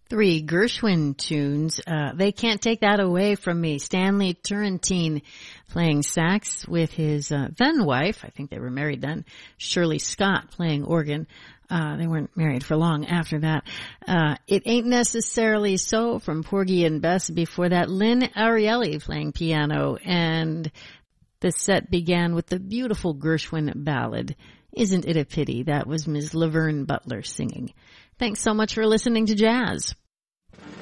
Three Gershwin tunes. They Can't Take That Away From Me. Stanley Turrentine playing sax with his then wife, I think they were married then, Shirley Scott playing organ. They weren't married for long after that. It Ain't Necessarily So from Porgy and Bess. Before that, Lynn Ariely playing piano. And the set began with the beautiful Gershwin ballad, Isn't It a Pity? That was Ms. Laverne Butler singing. Thanks so much for listening to Jazz.